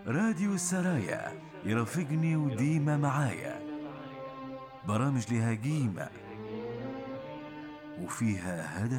راديو السرايا يرافقني وديما معايا، برامج لها قيمة وفيها هدف